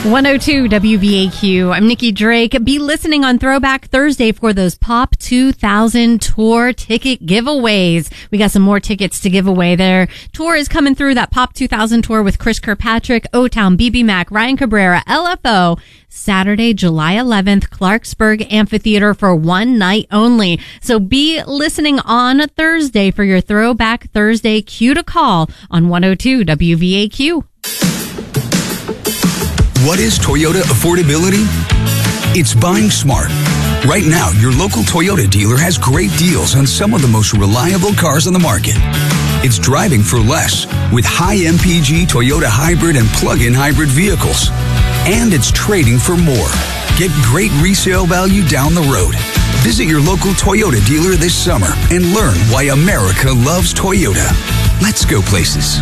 102 WVAQ. I'm Nikki Drake. Be listening on Throwback Thursday for those Pop 2000 tour ticket giveaways. We got some more tickets to give away. Their tour is coming through, that Pop 2000 tour with Chris Kirkpatrick, O-Town, BB Mac, Ryan Cabrera, LFO. Saturday, July 11th, Clarksburg Amphitheater for one night only. So be listening on Thursday for your Throwback Thursday cue to call on 102 WVAQ. What is Toyota affordability? It's buying smart. Right now, your local Toyota dealer has great deals on some of the most reliable cars on the market. It's driving for less with high MPG Toyota hybrid and plug-in hybrid vehicles. And it's trading for more. Get great resale value down the road. Visit your local Toyota dealer this summer and learn why America loves Toyota. Let's go places.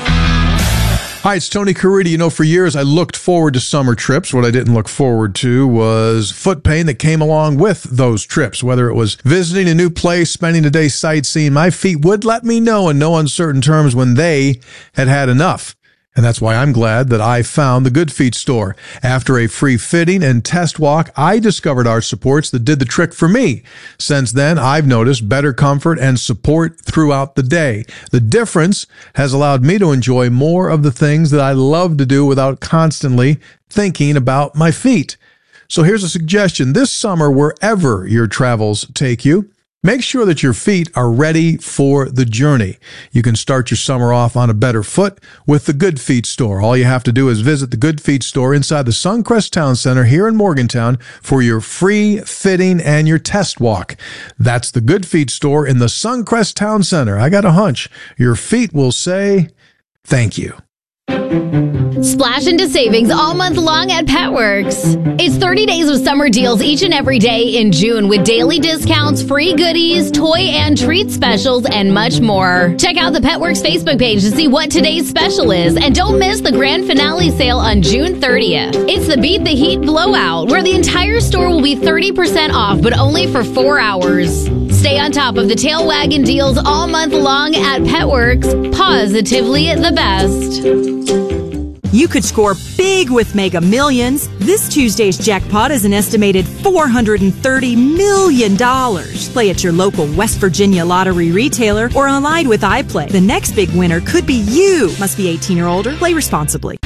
Hi, it's Tony Caridi. You know, for years I looked forward to summer trips. What I didn't look forward to was foot pain that came along with those trips. Whether it was visiting a new place, spending a day sightseeing, my feet would let me know in no uncertain terms when they had had enough. And that's why I'm glad that I found the Good Feet store. After a free fitting and test walk, I discovered our supports that did the trick for me. Since then, I've noticed better comfort and support throughout the day. The difference has allowed me to enjoy more of the things that I love to do without constantly thinking about my feet. So here's a suggestion. This summer, wherever your travels take you, make sure that your feet are ready for the journey. You can start your summer off on a better foot with the Good Feet store. All you have to do is visit the Good Feet store inside the Suncrest Town Center here in Morgantown for your free fitting and your test walk. That's the Good Feet store in the Suncrest Town Center. I got a hunch your feet will say thank you. Splash into savings all month long at Petworks. It's 30 days of summer deals each and every day in June with daily discounts, free goodies, toy and treat specials, and much more. Check out the Petworks Facebook page to see what today's special is, and don't miss the grand finale sale on June 30th. It's the Beat the Heat Blowout, where the entire store will be 30% off, but only for 4 hours. Stay on top of the tail wagon deals all month long at Petworks. Positively the best. You could score big with Mega Millions. This Tuesday's jackpot is an estimated $430 million. Play at your local West Virginia lottery retailer or online with iPlay. The next big winner could be you. Must be 18 or older. Play responsibly.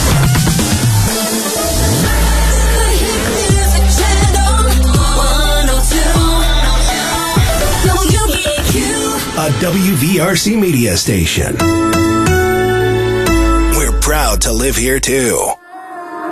A WVRC media station. We're proud to live here too.